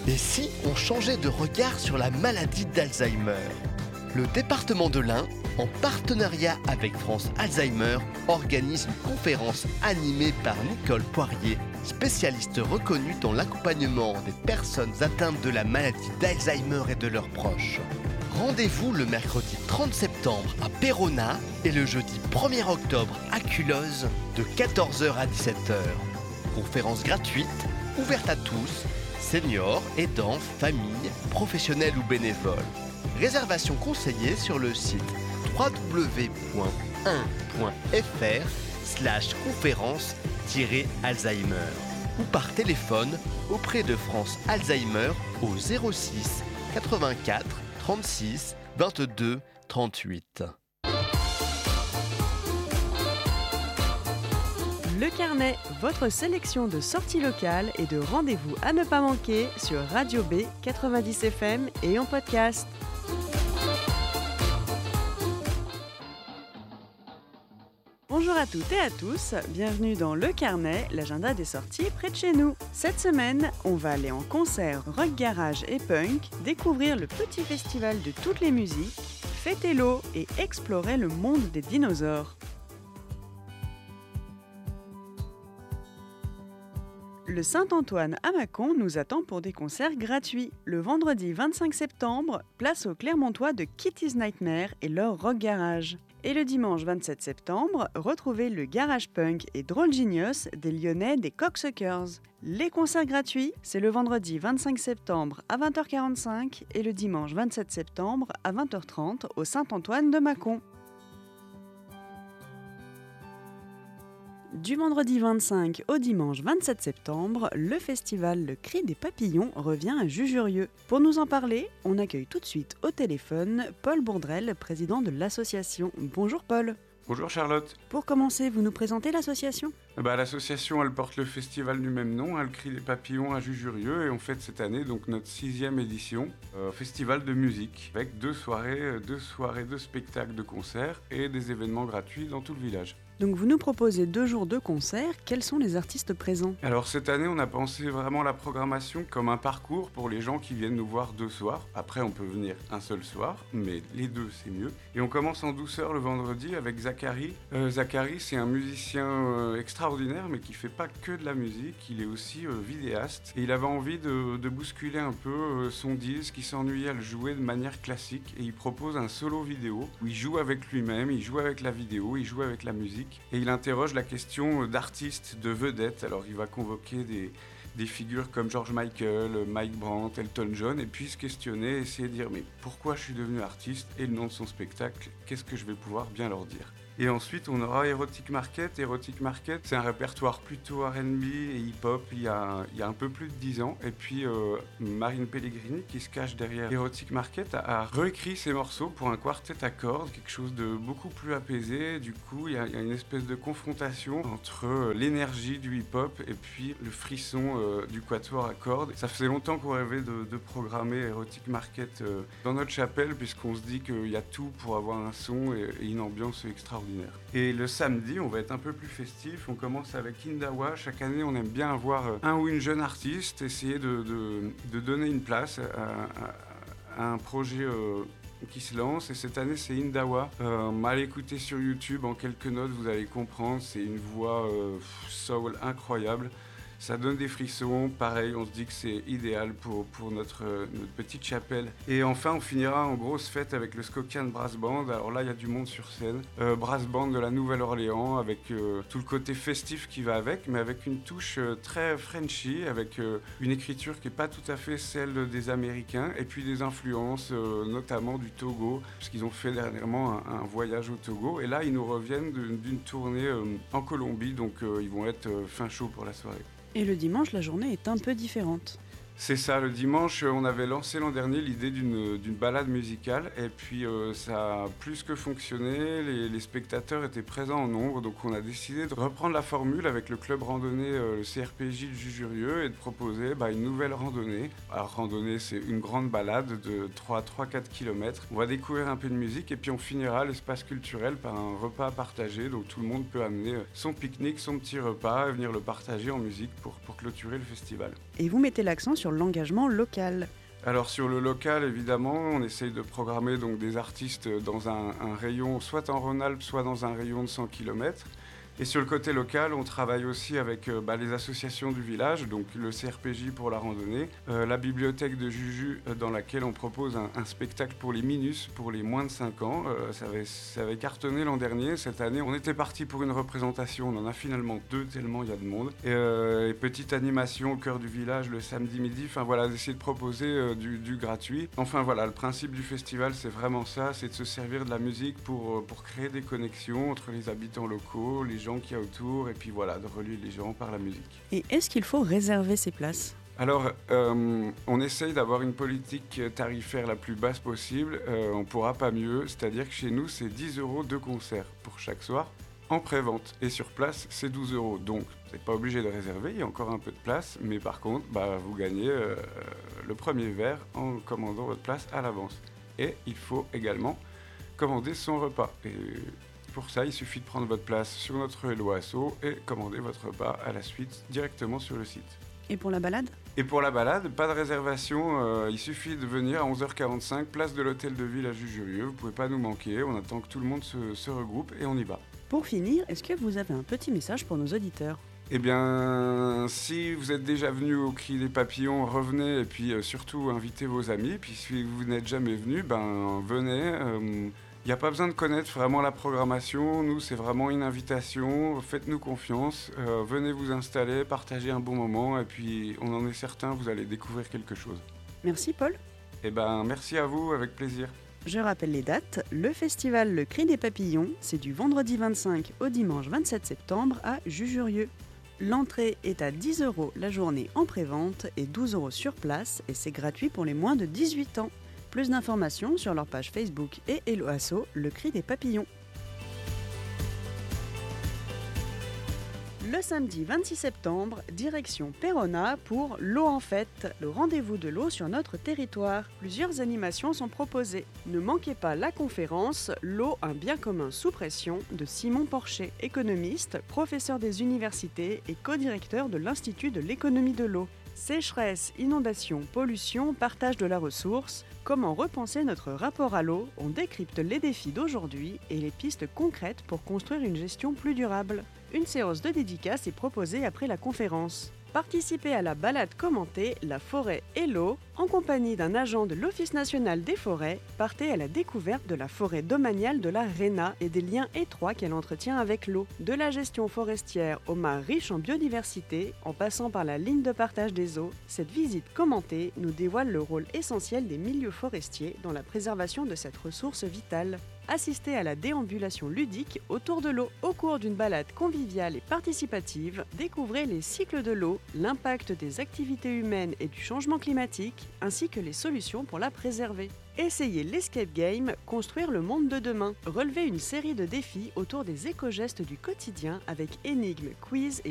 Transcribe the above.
Et si on changeait de regard sur la maladie d'Alzheimer ? Le département de l'Ain, en partenariat avec France Alzheimer, organise une conférence animée par Nicole Poirier, spécialiste reconnue dans l'accompagnement des personnes atteintes de la maladie d'Alzheimer et de leurs proches. Rendez-vous le mercredi 30 septembre à Péronat et le jeudi 1er octobre à Culloz de 14h à 17h. Conférence gratuite, ouverte à tous, seniors, aidants, familles, professionnels ou bénévoles. Réservation conseillée sur le site www.1.fr/conférence-Alzheimer ou par téléphone auprès de France Alzheimer au 06 84 36 22 38. Le Carnet, votre sélection de sorties locales et de rendez-vous à ne pas manquer sur Radio B 90 FM et en podcast. Bonjour à toutes et à tous, bienvenue dans Le Carnet, l'agenda des sorties près de chez nous. Cette semaine, on va aller en concert rock garage et punk, découvrir le petit festival de toutes les musiques, fêter l'eau et explorer le monde des dinosaures. Le Saint-Antoine à Mâcon nous attend pour des concerts gratuits. Le vendredi 25 septembre, place aux Clermontois de Kitty's Nightmare et leur rock garage. Et le dimanche 27 septembre, retrouvez le garage punk et Droll Genius des Lyonnais des Cocksuckers. Les concerts gratuits, c'est le vendredi 25 septembre à 20h45 et le dimanche 27 septembre à 20h30 au Saint-Antoine de Mâcon. Du vendredi 25 au dimanche 27 septembre, le festival Le Cri des Papillons revient à Jujurieux. Pour nous en parler, on accueille tout de suite au téléphone Paul Bourdrel, président de l'association. Bonjour Paul. Bonjour Charlotte. Pour commencer, vous nous présentez l'association ? L'association, elle porte le festival du même nom, Le Cri des Papillons à Jujurieux, et on fête cette année donc notre 6e édition, festival de musique, avec deux soirées de spectacles, de concerts et des événements gratuits dans tout le village. Donc vous nous proposez 2 jours de concerts, quels sont les artistes présents ? Alors cette année, on a pensé vraiment la programmation comme un parcours pour les gens qui viennent nous voir 2 soirs. Après, on peut venir un seul soir, mais les 2, c'est mieux. Et on commence en douceur le vendredi avec Zachary. Zachary, c'est un musicien extraordinaire, mais qui fait pas que de la musique, il est aussi vidéaste. Et il avait envie de bousculer un peu son disque, il s'ennuyait à le jouer de manière classique, et il propose un solo vidéo où il joue avec lui-même, il joue avec la vidéo, il joue avec la musique. Et il interroge la question d'artistes, de vedettes. Alors il va convoquer des figures comme George Michael, Mike Brandt, Elton John, et puis se questionner, essayer de dire mais pourquoi je suis devenu artiste et le nom de son spectacle, qu'est-ce que je vais pouvoir bien leur dire ? Et ensuite, on aura Erotic Market. Erotic Market, c'est un répertoire plutôt R&B et hip-hop il y a un peu plus de 10 ans. Et puis, Marine Pellegrini, qui se cache derrière Erotic Market, a réécrit ses morceaux pour un quartet à cordes, quelque chose de beaucoup plus apaisé. Du coup, il y a une espèce de confrontation entre l'énergie du hip-hop et puis le frisson du quatuor à cordes. Ça faisait longtemps qu'on rêvait de programmer Erotic Market dans notre chapelle, puisqu'on se dit qu'il y a tout pour avoir un son et une ambiance extraordinaire. Et le samedi, on va être un peu plus festif. On commence avec Indawa. Chaque année, on aime bien avoir un ou une jeune artiste, essayer de donner une place à un projet qui se lance. Et cette année, c'est Indawa. Mal écouté sur YouTube, en quelques notes, vous allez comprendre. C'est une voix soul incroyable. Ça donne des frissons, pareil, on se dit que c'est idéal pour notre petite chapelle. Et enfin, on finira en grosse fête avec le Skokian Brass Band. Alors là, il y a du monde sur scène. Brass Band de la Nouvelle-Orléans, avec tout le côté festif qui va avec, mais avec une touche très Frenchy, avec une écriture qui n'est pas tout à fait celle des Américains, et puis des influences, notamment du Togo, parce qu'ils ont fait dernièrement un voyage au Togo. Et là, ils nous reviennent d'une tournée en Colombie, donc ils vont être fin chaud pour la soirée. Et le dimanche, la journée est un peu différente. C'est ça, le dimanche, on avait lancé l'an dernier l'idée d'une balade musicale et puis ça a plus que fonctionné, les spectateurs étaient présents en nombre, donc on a décidé de reprendre la formule avec le club randonnée, le CRPJ de Jujurieux et de proposer une nouvelle randonnée. Alors randonnée, c'est une grande balade de 3-4 km. On va découvrir un peu de musique et puis on finira l'espace culturel par un repas partagé, donc tout le monde peut amener son pique-nique, son petit repas et venir le partager en musique pour clôturer le festival. Et vous mettez l'accent sur l'engagement local. Alors sur le local, évidemment, on essaye de programmer donc, des artistes dans un rayon, soit en Rhône-Alpes, soit dans un rayon de 100 km. Et sur le côté local, on travaille aussi avec les associations du village, donc le CRPJ pour la randonnée, la bibliothèque de Juju dans laquelle on propose un spectacle pour les minus, pour les moins de 5 ans. Ça avait cartonné l'an dernier. Cette année, on était parti pour une représentation. On en a finalement 2 tellement il y a de monde. Et petite animation au cœur du village le samedi midi. Enfin voilà, d'essayer de proposer du gratuit. Enfin voilà, le principe du festival, c'est vraiment ça, c'est de se servir de la musique pour créer des connexions entre les habitants locaux, les gens qu'il y a autour, et puis voilà, de relier les gens par la musique. Et est-ce qu'il faut réserver ces places ? Alors, on essaye d'avoir une politique tarifaire la plus basse possible. On ne pourra pas mieux, c'est-à-dire que chez nous, c'est 10 € de concert pour chaque soir, en pré-vente. Et sur place, c'est 12 €. Donc, vous n'êtes pas obligé de réserver, il y a encore un peu de place. Mais par contre, vous gagnez le premier verre en commandant votre place à l'avance. Et il faut également commander son repas. Et pour ça, il suffit de prendre votre place sur notre Hello Asso et commander votre repas à la suite directement sur le site. Et pour la balade ? Et pour la balade, pas de réservation, il suffit de venir à 11h45, place de l'hôtel de ville à Jujurieux. Vous ne pouvez pas nous manquer, on attend que tout le monde se regroupe et on y va. Pour finir, est-ce que vous avez un petit message pour nos auditeurs ? Eh bien, si vous êtes déjà venu au Cri des Papillons, revenez et puis surtout invitez vos amis. Puis si vous n'êtes jamais venu, venez. Il n'y a pas besoin de connaître vraiment la programmation. Nous, c'est vraiment une invitation. Faites-nous confiance. Venez vous installer, partagez un bon moment. Et puis, on en est certain, vous allez découvrir quelque chose. Merci Paul. Eh bien, merci à vous, avec plaisir. Je rappelle les dates. Le festival Le Cri des Papillons, c'est du vendredi 25 au dimanche 27 septembre à Jujurieux. L'entrée est à 10 € la journée en pré-vente et 12 € sur place. Et c'est gratuit pour les moins de 18 ans. Plus d'informations sur leur page Facebook et Hello Asso, Le Cri des Papillons. Le samedi 26 septembre, direction Péronne pour l'eau en fête, le rendez-vous de l'eau sur notre territoire. Plusieurs animations sont proposées. Ne manquez pas la conférence « L'eau, un bien commun sous pression » de Simon Porcher, économiste, professeur des universités et co-directeur de l'Institut de l'économie de l'eau. Sécheresse, inondation, pollution, partage de la ressource, comment repenser notre rapport à l'eau, on décrypte les défis d'aujourd'hui et les pistes concrètes pour construire une gestion plus durable. Une séance de dédicace est proposée après la conférence. Participez à la balade commentée La forêt et l'eau. En compagnie d'un agent de l'Office national des forêts, partez à la découverte de la forêt domaniale de la Réna et des liens étroits qu'elle entretient avec l'eau. De la gestion forestière au mares riche en biodiversité, en passant par la ligne de partage des eaux, cette visite commentée nous dévoile le rôle essentiel des milieux forestiers dans la préservation de cette ressource vitale. Assistez à la déambulation ludique autour de l'eau. Au cours d'une balade conviviale et participative, découvrez les cycles de l'eau, l'impact des activités humaines et du changement climatique, ainsi que les solutions pour la préserver. Essayez l'escape game, construire le monde de demain. Relevez une série de défis autour des éco-gestes du quotidien avec énigmes, quiz et